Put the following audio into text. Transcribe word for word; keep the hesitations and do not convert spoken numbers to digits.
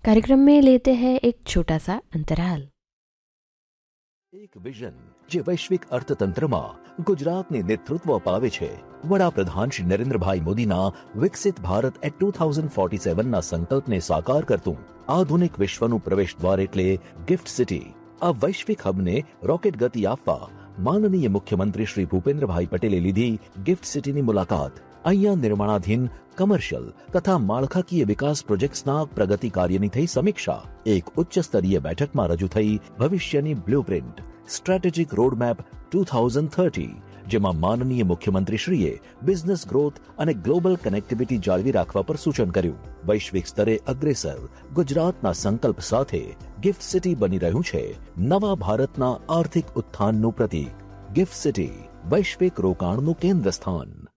कार्यक्रम में लेते हैं एक छोटा सा अंतराल। એક વિઝન જે વૈશ્વિક અર્થતંત્રમાં ગુજરાતને નેતૃત્વ અપાવે છે। વડાપ્રધાન શ્રી નરેન્દ્રભાઈ મોદીના વિકસિત Bharat at two thousand forty સેવનના સંકલ્પને સાકાર કરતું આધુનિક વિશ્વનું પ્રવેશ દ્વાર એટલે ગિફ્ટ સિટી। આ વૈશ્વિક હબને રોકેટ ગતિ આપવા માનનીય મુખ્યમંત્રી શ્રી ભૂપેન્દ્રભાઈ પટેલે લીધી ગિફ્ટ સિટીની મુલાકાત। અહીંયા નિર્માણાધીન કમર્શિયલ તથા માળખાકીય વિકાસ પ્રોજેક્ટ્સના પ્રગતિ કાર્યની થઈ સમીક્ષા। એક ઉચ્ચ સ્તરીય બેઠકમાં રજૂ થઈ ભવિષ્યની blueprint strategic roadmap two thousand thirty, જેમાં માનનીય મુખ્યમંત્રીશ્રીએ બિઝનેસ ગ્રોથ અને ગ્લોબલ કનેક્ટિવિટી જાળવી રાખવા પર સૂચન કર્યું। વૈશ્વિક સ્તરે અગ્રેસર ગુજરાતના સંકલ્પ સાથે ગિફ્ટ સિટી બની રહ્યું છે નવા ભારતના આર્થિક ઉત્થાનનું પ્રતીક। ગિફ્ટ સિટી વૈશ્વિક રોકાણનું કેન્દ્ર સ્થાન।